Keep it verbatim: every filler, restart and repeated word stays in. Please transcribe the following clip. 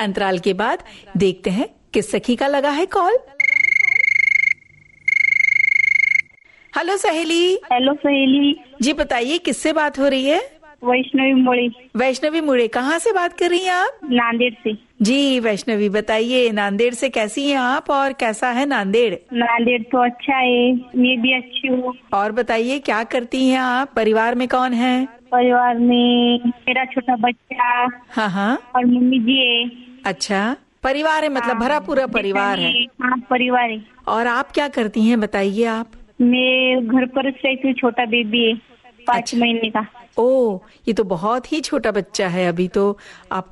अंतराल के बाद देखते हैं किस सखी का लगा है कॉल। हेलो सहेली। हेलो सहेली जी बताइए किससे बात हो रही है? वैष्णवी मुड़े। वैष्णवी मुड़े, कहाँ से बात कर रही हैं आप? नांदेड़ से। जी वैष्णवी बताइए, नांदेड़ से कैसी हैं आप और कैसा है नांदेड़? नांदेड़ तो अच्छा है, मैं भी अच्छी हूँ। और बताइए क्या करती हैं आप? परिवार में कौन है? परिवार में मेरा छोटा बच्चा हाँ हाँ और मम्मी जी है। अच्छा, परिवार है मतलब भरा पूरा परिवार है। हाँ परिवार है। और आप क्या करती हैं बताइए आप? मैं घर पर रहती हूँ, छोटा बेबी है पाँच अच्छा। महीने का। ओ, ये तो बहुत ही छोटा बच्चा है, अभी तो आपको